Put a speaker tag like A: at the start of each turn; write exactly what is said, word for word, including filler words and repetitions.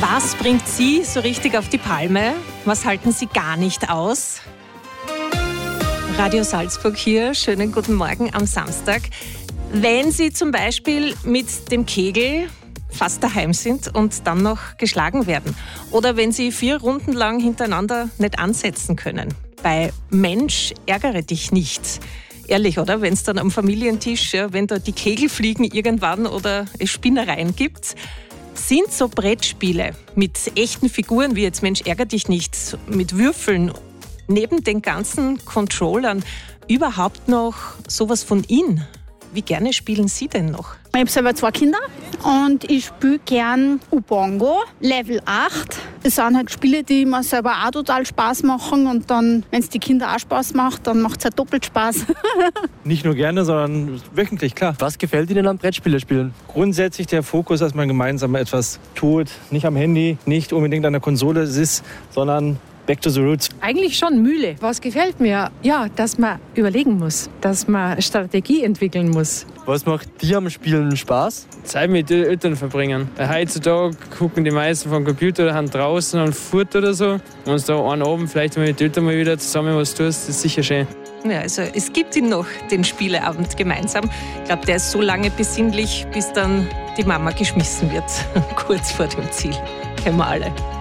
A: Was bringt Sie so richtig auf die Palme? Was halten Sie gar nicht aus? Radio Salzburg hier, schönen guten Morgen am Samstag. Wenn Sie zum Beispiel mit dem Kegel fast daheim sind und dann noch geschlagen werden. Oder wenn Sie vier Runden lang hintereinander nicht ansetzen können. Bei Mensch, ärgere dich nicht. Ehrlich, oder? Wenn es dann am Familientisch, ja, wenn da die Kegel fliegen irgendwann oder es Spinnereien gibt. Sind so Brettspiele mit echten Figuren wie jetzt Mensch, ärgere dich nicht, mit Würfeln, neben den ganzen Controllern überhaupt noch sowas von in? Wie gerne spielen Sie denn noch?
B: Ich habe selber zwei Kinder und ich spiele gern Ubongo, Level acht. Das sind halt Spiele, die mir selber auch total Spaß machen und dann, wenn es die Kinder auch Spaß macht, dann macht es halt doppelt Spaß.
C: Nicht nur gerne, sondern wöchentlich, klar.
D: Was gefällt Ihnen am Brettspiele spielen?
C: Grundsätzlich der Fokus, dass man gemeinsam etwas tut, nicht am Handy, nicht unbedingt an der Konsole ist, sondern back to the roots.
E: Eigentlich schon Mühle. Was gefällt mir? Ja, dass man überlegen muss, dass man Strategie entwickeln muss.
D: Was macht dir am Spielen Spaß?
F: Zeit mit den Eltern verbringen. Heutzutage gucken die meisten vom Computer, haben draußen und Furt oder so. Und da einen Abend vielleicht mal mit den Eltern mal wieder zusammen was tust, ist sicher schön.
A: Ja, also es gibt ihn noch, den Spieleabend gemeinsam. Ich glaube, der ist so lange besinnlich, bis dann die Mama geschmissen wird, kurz vor dem Ziel. Kennen wir alle.